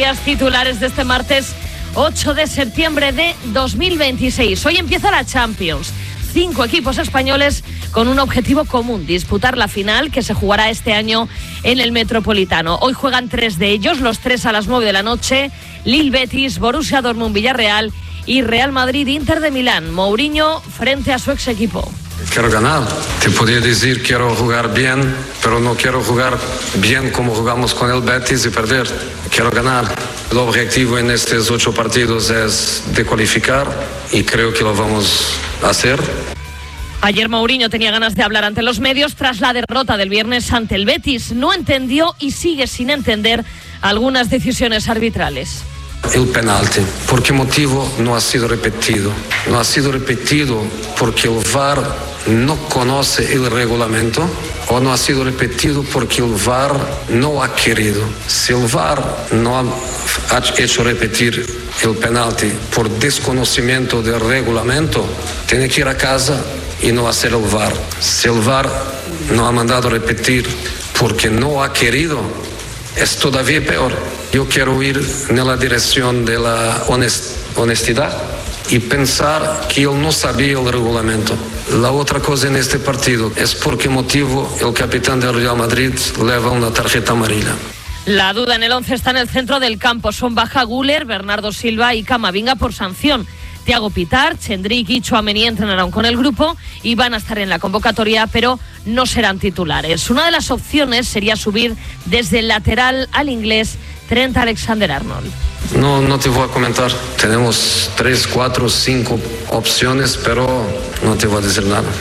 Titulares de este martes 8 de septiembre de 2026. Hoy empieza la Champions. 5 equipos españoles con un objetivo común: disputar la final que se jugará este año en el Metropolitano. Hoy juegan 3 de ellos, los 3 a las 9 de la noche: Lille Betis, Borussia Dortmund Villarreal y Real Madrid Inter de Milán. Mourinho frente a su ex equipo. Quiero ganar. Te podría decir quiero jugar bien, pero no quiero jugar bien como jugamos con el Betis y perder. Quiero ganar. El objetivo en estos 8 partidos es de cualificar y creo que lo vamos a hacer. Ayer Mourinho tenía ganas de hablar ante los medios tras la derrota del viernes ante el Betis. No entendió y sigue sin entender algunas decisiones arbitrales. El penalti, ¿por qué motivo no ha sido repetido? No ha sido repetido porque el VAR no conoce el reglamento, o no ha sido repetido porque el VAR no ha querido. Si el VAR no ha hecho repetir el penalti por desconocimiento del reglamento, tiene que ir a casa y no hacer el VAR. Si el VAR no ha mandado repetir porque no ha querido, es todavía peor. Yo quiero ir en la dirección de la honestidad y pensar que él no sabía el reglamento. La otra cosa en este partido es por qué motivo el capitán del Real Madrid lleva una tarjeta amarilla. La duda en el 11 está en el centro del campo. Son baja Güler, Bernardo Silva y Camavinga por sanción. Thiago Pitart, Chendrick y Tchouaméni entrenarán con el grupo y van a estar en la convocatoria, pero no serán titulares. Una de las opciones sería subir desde el lateral al inglés Trent Alexander-Arnold. No te voy a comentar. Tenemos 3, 4, 5 opciones, pero no te voy a decir nada.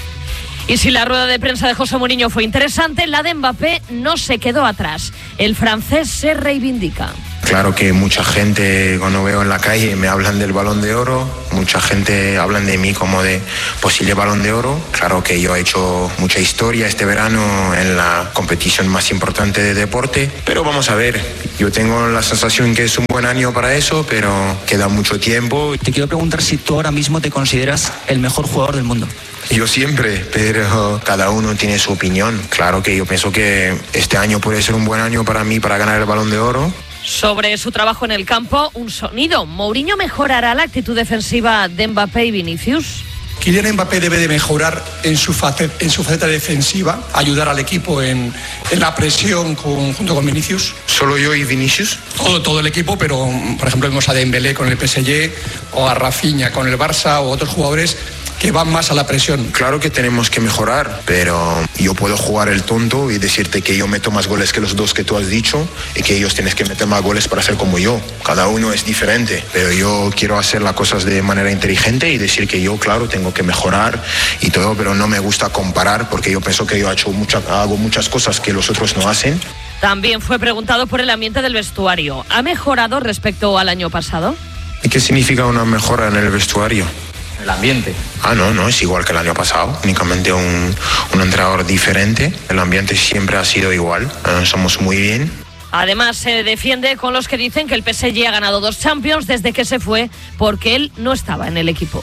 Y si la rueda de prensa de José Mourinho fue interesante, la de Mbappé no se quedó atrás. El francés se reivindica. Claro que mucha gente, cuando veo en la calle, me hablan del Balón de Oro. Mucha gente hablan de mí como de posible Balón de Oro. Claro que yo he hecho mucha historia este verano en la competición más importante de deporte. Pero vamos a ver, yo tengo la sensación que es un buen año para eso, pero queda mucho tiempo. Te quiero preguntar si tú ahora mismo te consideras el mejor jugador del mundo. Yo siempre, pero cada uno tiene su opinión. Claro que yo pienso que este año puede ser un buen año para mí para ganar el Balón de Oro. Sobre su trabajo en el campo, un sonido. ¿Mourinho mejorará la actitud defensiva de Mbappé y Vinicius? Kylian Mbappé debe de mejorar en su faceta defensiva, ayudar al equipo en la presión junto con Vinicius. ¿Solo yo y Vinicius? Todo el equipo, pero por ejemplo vemos a Dembélé con el PSG o a Rafinha con el Barça o otros jugadores que van más a la presión. Claro que tenemos que mejorar, pero yo puedo jugar el tonto y decirte que yo meto más goles que los 2 que tú has dicho y que ellos tienen que meter más goles para ser como yo. Cada uno es diferente, pero yo quiero hacer las cosas de manera inteligente y decir que yo, claro, tengo que mejorar y todo, pero no me gusta comparar porque yo pienso que yo hago muchas cosas que los otros no hacen. También fue preguntado por el ambiente del vestuario. ¿Ha mejorado respecto al año pasado? ¿Y qué significa una mejora en el vestuario? El ambiente. No, es igual que el año pasado, únicamente un entrenador diferente. El ambiente siempre ha sido igual, somos muy bien. Además se defiende con los que dicen que el PSG ha ganado 2 Champions desde que se fue porque él no estaba en el equipo.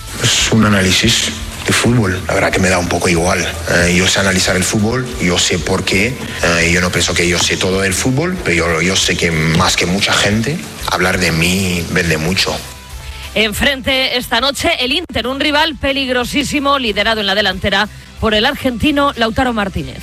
Es un análisis de fútbol, la verdad que me da un poco igual. Yo sé analizar el fútbol, yo sé por qué, yo no pienso que yo sé todo del fútbol, pero yo sé que más que mucha gente, hablar de mí vende mucho. Enfrente esta noche el Inter, un rival peligrosísimo, liderado en la delantera por el argentino Lautaro Martínez.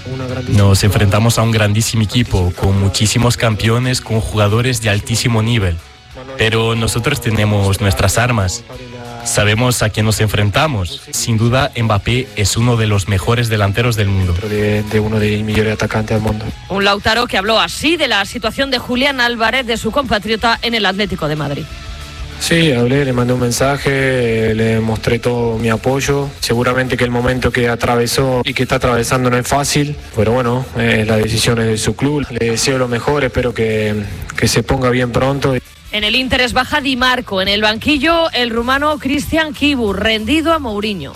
Nos enfrentamos a un grandísimo equipo, con muchísimos campeones, con jugadores de altísimo nivel. Pero nosotros tenemos nuestras armas. Sabemos a quién nos enfrentamos. Sin duda, Mbappé es uno de los mejores delanteros del mundo. De uno de los mejores atacantes del mundo. Un Lautaro que habló así de la situación de Julián Álvarez, de su compatriota en el Atlético de Madrid. Sí, hablé, le mandé un mensaje, le mostré todo mi apoyo. Seguramente que el momento que atravesó y que está atravesando no es fácil, pero bueno, las decisiones de su club. Le deseo lo mejor, espero que se ponga bien pronto. En el Inter es baja Di Marco, en el banquillo el rumano Cristian Chivu, rendido a Mourinho.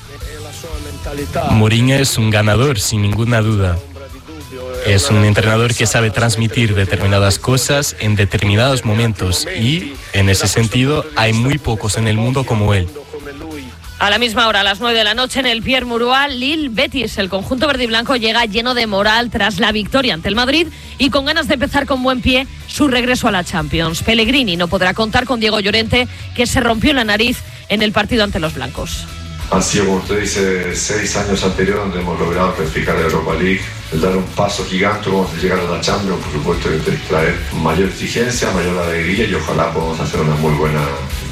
Mourinho es un ganador, sin ninguna duda. Es un entrenador que sabe transmitir determinadas cosas en determinados momentos y, en ese sentido, hay muy pocos en el mundo como él. A la misma hora, a las 9 de la noche, en el Pierre Mauroy, Lille Betis. El conjunto verde y blanco llega lleno de moral tras la victoria ante el Madrid y con ganas de empezar con buen pie su regreso a la Champions. Pellegrini no podrá contar con Diego Llorente, que se rompió la nariz en el partido ante los blancos. Han sido, como usted dice, 6 años anteriores donde hemos logrado clasificar a la Europa League, el dar un paso gigante como llegar a la Champions, por supuesto que traer mayor exigencia, mayor alegría y ojalá podamos hacer una muy buena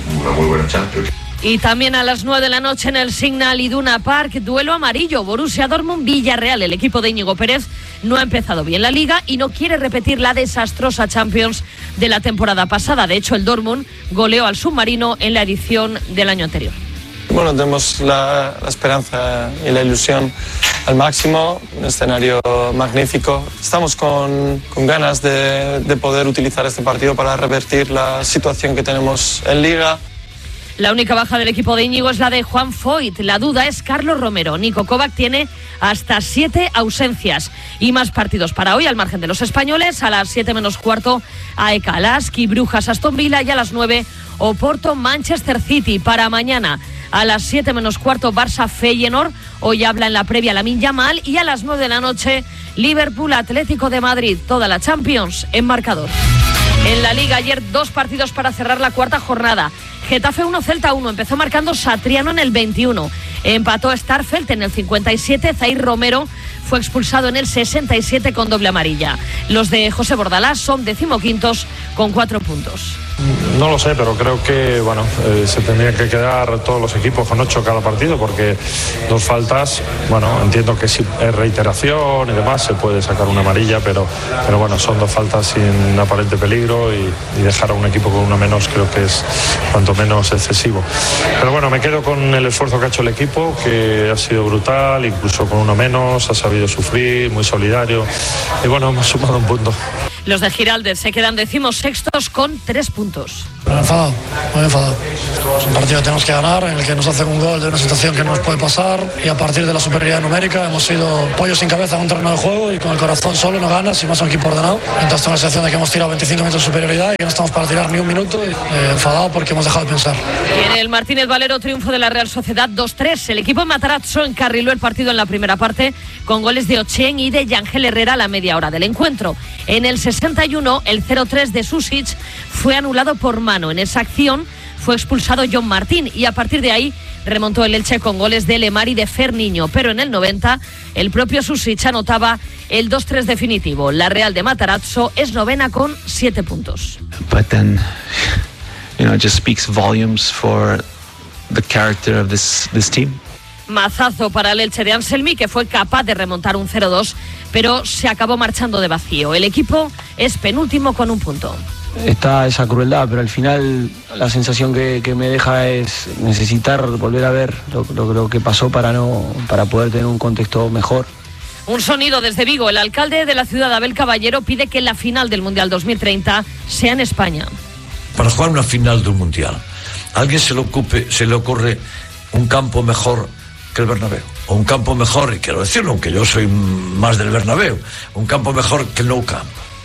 Champions. Y también a las 9 de la noche en el Signal Iduna Park, duelo amarillo, Borussia Dortmund-Villarreal. El equipo de Íñigo Pérez no ha empezado bien la Liga y no quiere repetir la desastrosa Champions de la temporada pasada. De hecho, el Dortmund goleó al submarino en la edición del año anterior. Bueno, tenemos la esperanza y la ilusión al máximo, un escenario magnífico. Estamos con ganas de poder utilizar este partido para revertir la situación que tenemos en Liga. La única baja del equipo de Íñigo es la de Juan Foyt. La duda es Carlos Romero. Nico Kovac tiene hasta 7 ausencias. Y más partidos para hoy, al margen de los españoles. A las 7 menos cuarto, AEK Alaski, Brujas, Aston Villa. Y a las 9, Oporto, Manchester City. Para mañana, a las 7 menos cuarto, Barça, Feyenoord. Hoy habla en la previa Lamine Yamal. Y a las 9 de la noche, Liverpool, Atlético de Madrid. Toda la Champions en marcador. En la Liga ayer 2 partidos para cerrar la cuarta jornada. Getafe 1, Celta 1. Empezó marcando Satriano en el 21. Empató Starfelt en el 57. Zaire Romero fue expulsado en el 67 con doble amarilla. Los de José Bordalás son 15º con 4 puntos. No lo sé, pero creo que se tendrían que quedar todos los equipos con 8 cada partido, porque 2 faltas, entiendo que si es reiteración y demás se puede sacar una amarilla, pero son 2 faltas sin aparente peligro y dejar a un equipo con una menos creo que es cuanto menos excesivo. Pero me quedo con el esfuerzo que ha hecho el equipo, que ha sido brutal, incluso con uno menos, ha sabido sufrir, muy solidario y hemos sumado un punto. Los de Giraldez se quedan 16º con 3 puntos. Muy enfadado. Es un partido que tenemos que ganar, en el que nos hacen un gol de una situación que no nos puede pasar y a partir de la superioridad numérica hemos sido pollos sin cabeza en un terreno de juego y con el corazón solo no ganas y más un equipo ordenado. Entonces tengo la sensación de que hemos tirado 25 minutos de superioridad y que no estamos para tirar ni un minuto. Enfadado porque hemos dejado de pensar. Y en el Martínez Valero, triunfo de la Real Sociedad 2-3. El equipo de Matarazzo encarriló el partido en la primera parte con goles de Ochen y de Yangel Herrera a la media hora del encuentro. En el 61, el 0-3 de Susic fue anulado por mano. En esa acción fue expulsado John Martín y a partir de ahí remontó el Elche con goles de Lemar y de Ferniño. Pero en el 90, el propio Susic anotaba el 2-3 definitivo. La Real de Matarazzo es 9ª con 7 puntos. But then, it just speaks volumes for the character of this team. Mazazo para el Elche de Anselmi, que fue capaz de remontar un 0-2, pero se acabó marchando de vacío. El equipo es penúltimo con 1 punto. Está esa crueldad, pero al final la sensación que me deja es necesitar volver a ver lo que pasó para poder tener un contexto mejor. Un sonido desde Vigo. El alcalde de la ciudad, Abel Caballero, pide que la final del Mundial 2030 sea en España. Para jugar una final de un Mundial, ¿a alguien se le ocurre un campo mejor que el Bernabéu? O un campo mejor, y quiero decirlo, aunque yo soy más del Bernabéu, un campo mejor que el Nou Camp.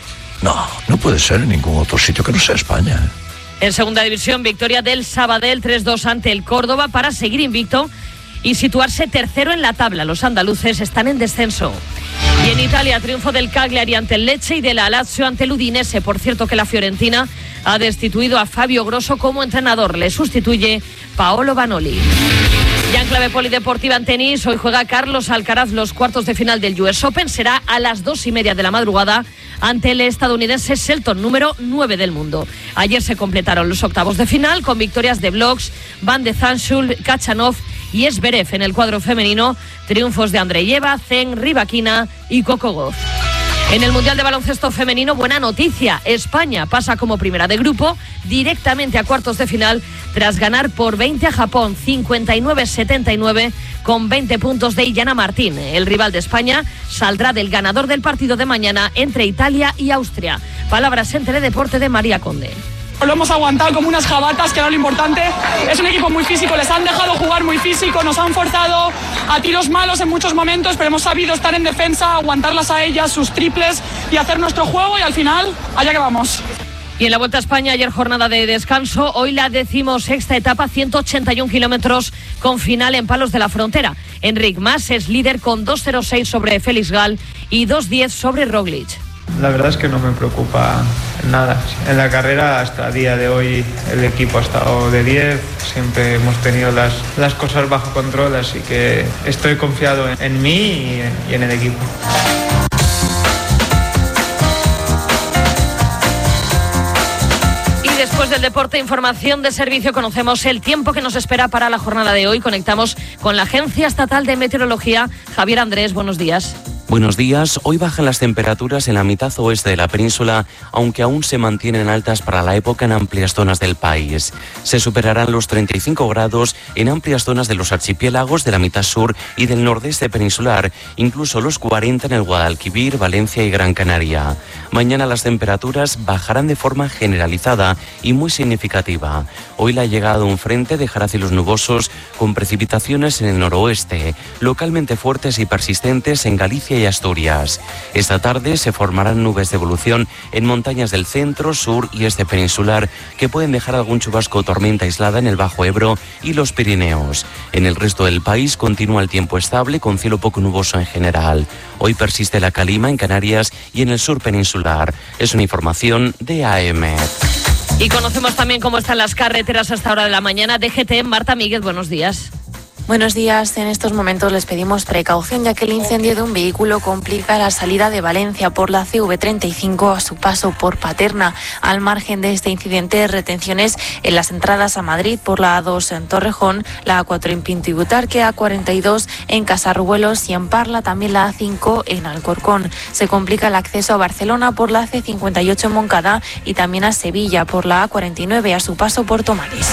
No puede ser en ningún otro sitio que no sea España. En segunda división, victoria del Sabadell 3-2 ante el Córdoba para seguir invicto y situarse tercero en la tabla. Los andaluces están en descenso. Y en Italia, triunfo del Cagliari ante el Lecce y de la Lazio ante el Udinese. Por cierto que la Fiorentina ha destituido a Fabio Grosso como entrenador. Le sustituye Paolo Vanoli. Ya en clave polideportiva en tenis, hoy juega Carlos Alcaraz los cuartos de final del US Open. Será a las 2:30 de la madrugada ante el estadounidense Shelton, número 9 del mundo. Ayer se completaron los octavos de final con victorias de Blogs, Van de Zandt, Khachanov y Zverev. En el cuadro femenino, triunfos de Andreyeva, Zeng, Rybakina y Coco Gauff. En el Mundial de Baloncesto Femenino, buena noticia. España pasa como primera de grupo directamente a cuartos de final tras ganar por 20 a Japón, 59-79, con 20 puntos de Illana Martín. El rival de España saldrá del ganador del partido de mañana entre Italia y Austria. Palabras en Teledeporte de María Conde. Lo hemos aguantado como unas jabatas, que era lo importante. Es un equipo muy físico, les han dejado jugar muy físico, nos han forzado a tiros malos en muchos momentos, pero hemos sabido estar en defensa, aguantarlas a ellas, sus triples y hacer nuestro juego y al final, allá que vamos. Y en la Vuelta a España, ayer jornada de descanso, hoy la 16ª etapa, 181 kilómetros con final en Palos de la Frontera. Enric Mas es líder con 2.06 sobre Félix Gal y 2.10 sobre Roglic. La verdad es que no me preocupa nada. En la carrera hasta el día de hoy el equipo ha estado de 10, siempre hemos tenido las cosas bajo control, así que estoy confiado en mí y en el equipo. Después del deporte, información de servicio, conocemos el tiempo que nos espera para la jornada de hoy. Conectamos con la Agencia Estatal de Meteorología. Javier Andrés, buenos días. Buenos días. Hoy bajan las temperaturas en la mitad oeste de la península, aunque aún se mantienen altas para la época en amplias zonas del país. Se superarán los 35 grados en amplias zonas de los archipiélagos de la mitad sur y del nordeste peninsular, incluso los 40 en el Guadalquivir, Valencia y Gran Canaria. Mañana las temperaturas bajarán de forma generalizada y muy significativa. Hoy la llegada de un frente dejará cielos nubosos con precipitaciones en el noroeste, localmente fuertes y persistentes en Galicia y Asturias. Esta tarde se formarán nubes de evolución en montañas del centro, sur y este peninsular que pueden dejar algún chubasco o tormenta aislada en el Bajo Ebro y los Pirineos. En el resto del país continúa el tiempo estable con cielo poco nuboso en general. Hoy persiste la calima en Canarias y en el sur peninsular. Es una información de AM. Y conocemos también cómo están las carreteras hasta hora de la mañana. DGT, Marta Míguez, buenos días. Buenos días. En estos momentos les pedimos precaución ya que el incendio de un vehículo complica la salida de Valencia por la CV35 a su paso por Paterna. Al margen de este incidente, retenciones en las entradas a Madrid por la A2 en Torrejón, la A4 en Pinto y Butarque, A42 en Casarruelos y en Parla, también la A5 en Alcorcón. Se complica el acceso a Barcelona por la C58 en Moncada y también a Sevilla por la A49 a su paso por Tomares.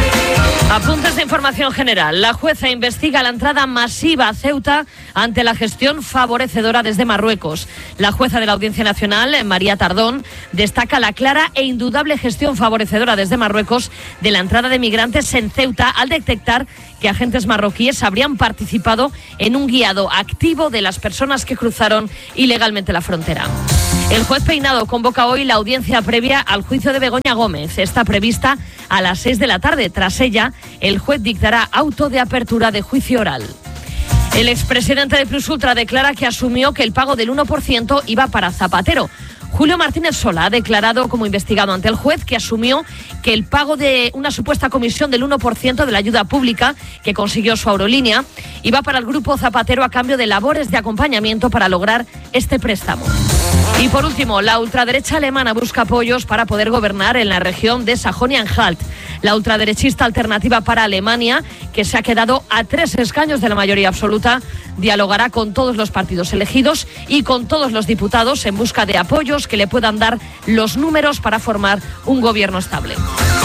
Apuntes de información general. La jueza investiga la entrada masiva a Ceuta ante la gestión favorecedora desde Marruecos. La jueza de la Audiencia Nacional, María Tardón, destaca la clara e indudable gestión favorecedora desde Marruecos de la entrada de migrantes en Ceuta al detectar que agentes marroquíes habrían participado en un guiado activo de las personas que cruzaron ilegalmente la frontera. El juez Peinado convoca hoy la audiencia previa al juicio de Begoña Gómez. Está prevista a las 6 de la tarde. Tras ella, el juez dictará auto de apertura de juicio oral. El expresidente de Plus Ultra declara que asumió que el pago del 1% iba para Zapatero. Julio Martínez Sola ha declarado como investigado ante el juez que asumió que el pago de una supuesta comisión del 1% de la ayuda pública que consiguió su aerolínea iba para el grupo Zapatero a cambio de labores de acompañamiento para lograr este préstamo. Y por último, la ultraderecha alemana busca apoyos para poder gobernar en la región de Sajonia-Anhalt. La ultraderechista Alternativa para Alemania, que se ha quedado a 3 escaños de la mayoría absoluta, dialogará con todos los partidos elegidos y con todos los diputados en busca de apoyos que le puedan dar los números para formar un gobierno estable.